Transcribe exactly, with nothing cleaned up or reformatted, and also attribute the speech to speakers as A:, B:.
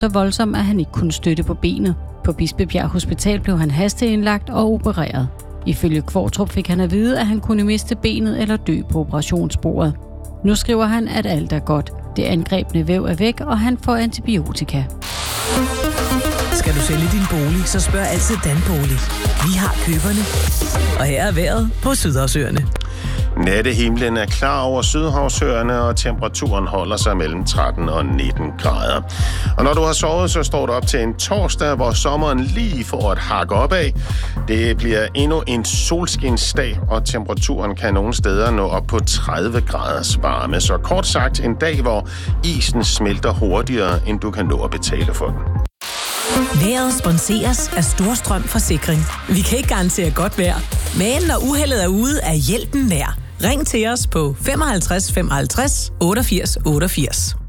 A: så voldsom, at han ikke kunne støtte på benet. På Bispebjerg Hospital blev han hasteindlagt og opereret. Ifølge Kvartrup fik han at vide, at han kunne miste benet eller dø på operationsbordet. Nu skriver han, at alt er godt. Det angrebne væv er væk, og han får antibiotika.
B: Skal du sælge din bolig, så spørg altid Danbolig. Vi har køberne. Og her er vejret på Sydhavsøerne.
C: Nattehimlen er klar over Sydhavsøerne, og temperaturen holder sig mellem tretten og nitten grader. Og når du har sovet, så står du op til en torsdag, hvor sommeren lige får et hak opad. Det bliver endnu en solskinsdag, og temperaturen kan nogle steder nå op på tredive graders varme. Så kort sagt en dag, hvor isen smelter hurtigere, end du kan nå at betale for den.
B: Vejret sponseres af Storstrøm Forsikring. Vi kan ikke garantere godt vejr, men når uheldet er ude, er hjælpen nær. Ring til os på femoghalvtreds femoghalvtreds otteogfirs otteogfirs.